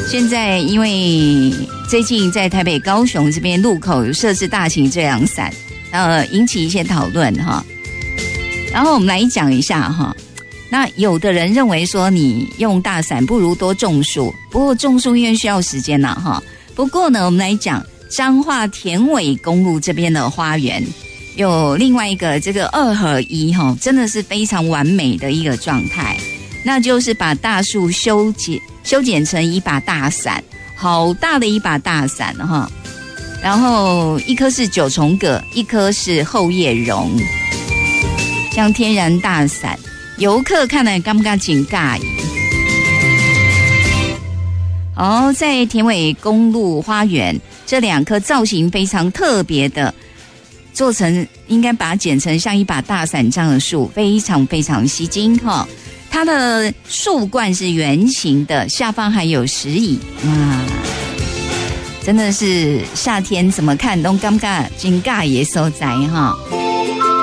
现在因为最近在台北、高雄这边路口有设置大型遮阳伞，引起一些讨论哈。然后我们来讲一下哈。那有的人认为说你用大伞不如多种树，不过种树因为需要时间啦哈。不过呢，我们来讲彰化田尾公路这边的花园。有另外一个这个2合1哈，真的是非常完美的一个状态，那就是把大树修剪成一把大伞，好大的一把大伞哈。然后一棵是9重葛，一棵是厚叶榕，像天然大伞，游客看来感觉很尬意。在田尾公路花园，这2棵造型非常特别的。做成应该把它剪成像一把大伞这样的树，非常非常吸睛哈。它的树冠是圆形的，下方还有石椅，哇，真的是夏天怎么看都感觉很尬的所在哈。